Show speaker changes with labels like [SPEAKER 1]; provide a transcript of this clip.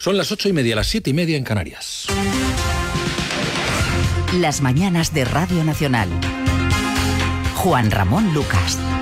[SPEAKER 1] Son las 8:30, las 7:30 en Canarias.
[SPEAKER 2] Las mañanas de Radio Nacional. Juan Ramón Lucas.